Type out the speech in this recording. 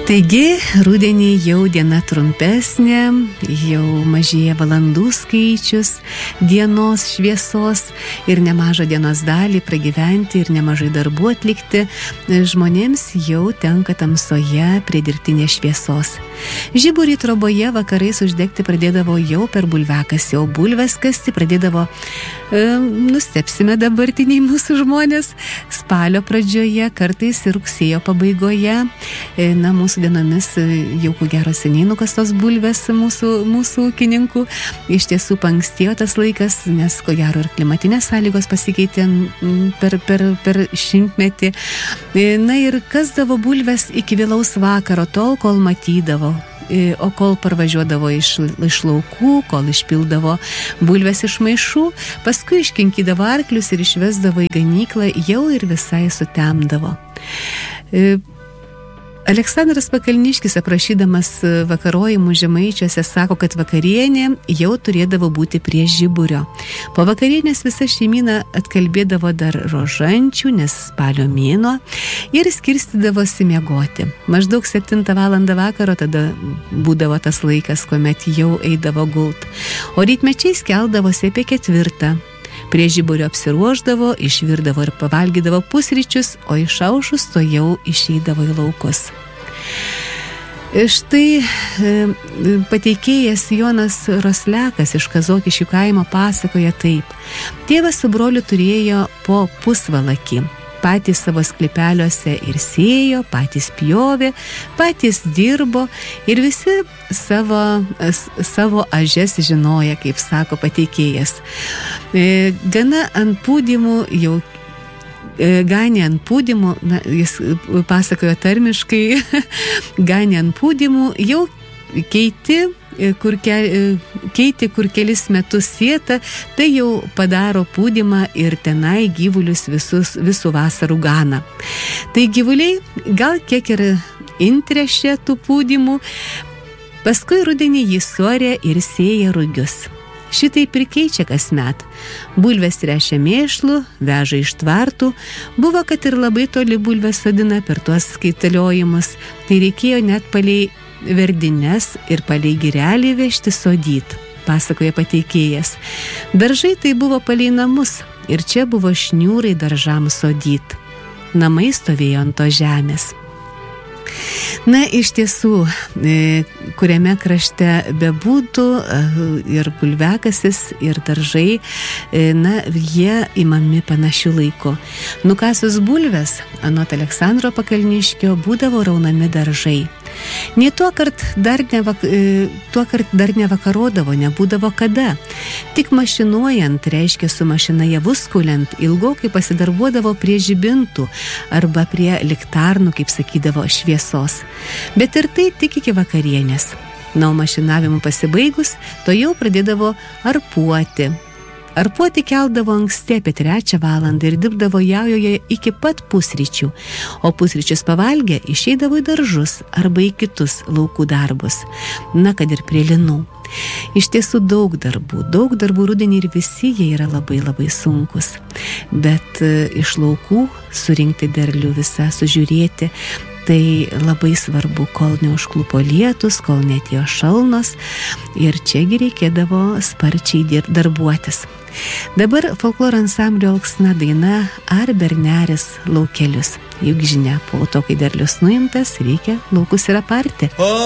Taigi, rudenį jau diena trumpesnė, jau mažėja valandų skaičius, dienos šviesos ir nemažą dienos dalį pragyventi ir nemažai darbų atlikti, žmonėms jau tenka tamsoje prie dirbtinės šviesos. Žiburį troboje vakarais uždegti pradėdavo jau per bulviakasį, o bulves kasti pradėdavo, nustepsime dabartiniai mūsų žmonės, spalio pradžioje, kartais ir rugsėjo pabaigoje. Mūsų dienomis jau ko gero seniai nukastos bulvės mūsų ūkininkų. Iš tiesų paankstėjo tas laikas, nes ko gero ir klimatinės sąlygos pasikeitė per šimtmetį. Ir kasdavo bulves iki vėlaus vakaro, tol, kol matydavo. O kol parvažiuodavo iš laukų, kol išpildavo bulves iš maišų, paskui iškinkydavo arklius ir išvesdavo į ganyklą, jau ir visai sutemdavo. Aleksandras Pakalniškis, aprašydamas vakarojimų Žemaičiuose, sako, kad vakarienė jau turėdavo būti prie žiburio. Po vakarienės visa šeimyna atkalbėdavo dar rožančių, nes spalio mėnuo, ir skirstydavosi miegoti. Maždaug 7 valandą vakaro tada būdavo tas laikas, kuomet jau eidavo gult. O rytmečiais keldavosi apie 4. Prie žiburio apsiruošdavo, išvirdavo ir pavalgydavo pusryčius, o išaušus to jau išeidavo į laukus. Štai pateikėjas Jonas Roslekas iš Kazokiškių kaimo pasakoja taip. Tėvas su broliu turėjo po pusvalakį. Patys savo sklypeliuose ir sėjo, patys pjovė, patys dirbo ir visi savo ažes žinoja, kaip sako pateikėjas. Gana ant pūdymų jau ganė ant pūdymų, jis pasakojo tarmiškai, ganė ant pūdymų, jau keiti, kur kelis metus sėta, tai jau padaro pūdymą ir tenai gyvulius visų vasarų gana. Tai gyvuliai gal kiek ir intrešė tų pūdymų, paskui rudenį jį suarė ir sėja rugius. Šitaip ir keičia kasmet. Bulves tręšia mėšlu, veža iš tvartų, buvo, kad ir labai toli bulves sodina per tuos skaitaliojimus, tai reikėjo net palei verdines ir palei girelį vežti sodyt, pasakoja pateikėjas. Daržai tai buvo palei namus ir čia buvo šniūrai daržams sodyt. Namai stovėjo ant to žemės. Iš tiesų, kuriame krašte bebūtų ir bulviakasis, ir daržai, jie imami panašių laiku. Nukasus bulves, anot Aleksandro Pakalniškio, būdavo raunami daržai. Nei tuokart dar nevakarodavo, nebūdavo kada. Tik mašinuojant, reiškia su mašina javus kuliant, ilgokai pasidarbuodavo prie žibintų arba prie liktarnų, kaip sakydavo, šviesos. Bet ir tai tik iki vakarienės. O mašinavimų pasibaigus, to jau pradėdavo arpuoti. Arpuoti keldavo anksti apie 3 valandą ir dirbdavo jaujoje iki pat pusryčių, o pusryčius pavalgę išeidavo į daržus arba į kitus laukų darbus, kad ir prie linų. Iš tiesų daug darbų rudenį ir visi jie yra labai labai sunkus, bet iš laukų surinkti derlių visą, sužiūrėti, tai labai svarbu, kol neužklupo lietus, kol netėjo šalnos, ir čiagi reikėdavo sparčiai darbuotis. Dabar folkloro ansamblio Alksna daina Ar berneris laukelius. Juk žinia, po to, kai derlius nuimtas, reikia laukus ir aparti.